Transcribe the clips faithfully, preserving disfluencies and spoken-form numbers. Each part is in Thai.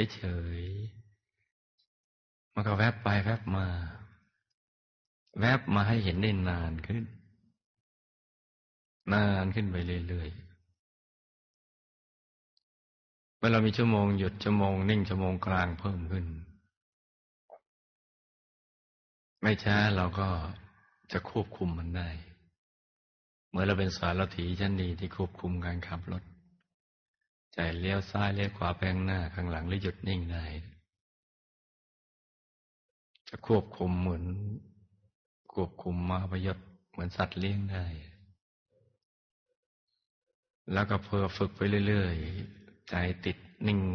เฉยๆมันก็แวบไปแวบมาแวบมาให้เห็นได้นานขึ้นนานขึ้นไปเรื่อยๆเมื่อเรามีชั่วโมงหยุดชั่วโมงนิ่งชั่วโมงกลางเพิ่มขึ้นไม่ช้าเราก็จะควบคุมมันได้เมื่อเราเป็นสารถีชั้นดีที่ควบคุมการขับรถใจเลี้ยวซ้ายเลี้ยวขวาไปข้างหน้าข้างหลังหรือหยุดนิ่งได้จะควบคุมเหมือนควบคุมม้าพยศเหมือนสัตว์เลี้ยงได้แล้วก็เพิ่มฝึกไปเรื่อยๆใจติดนิ่ง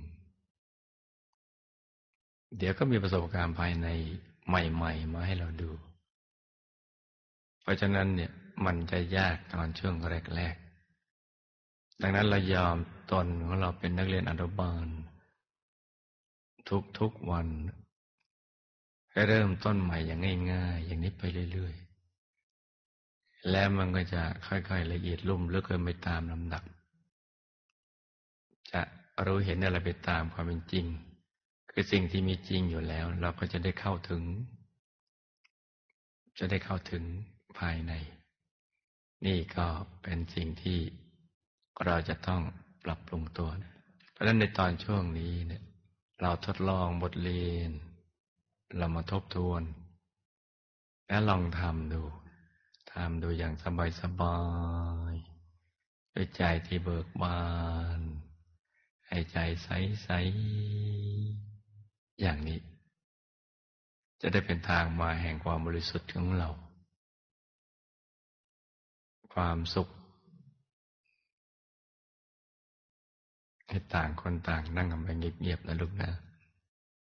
เดี๋ยวก็มีประสบการณ์ภายในใหม่ๆมาให้เราดูเพราะฉะนั้นเนี่ยมันจะยากตอนช่วงแรกๆดังนั้นเรายอมตนของเราเป็นนักเรียนอนุบาลทุกๆวันให้เริ่มต้นใหม่อย่างง่ายๆอย่างนี้ไปเรื่อยๆแล้วมันก็จะค่อยๆละเอียดลุ่มลึกขึ้นไปตามลำดับจะรู้เห็นอะไรไปตามความเป็นจริงคือสิ่งที่มีจริงอยู่แล้วเราก็จะได้เข้าถึงจะได้เข้าถึงภายในนี่ก็เป็นสิ่งที่เราจะต้องปรับปรุงตัวเพราะฉะนั้นในตอนช่วงนี้เนี่ยเราทดลองบทเรียนเรามาทบทวนและลองทำดูทำดูอย่างสบายๆด้วยใจที่เบิกบานให้ใจใสๆอย่างนี้จะได้เป็นทางมาแห่งความบริสุทธิ์ของเราความสุขให้ต่างคนต่างนั่งกันไปเงียบๆนะลูกนะ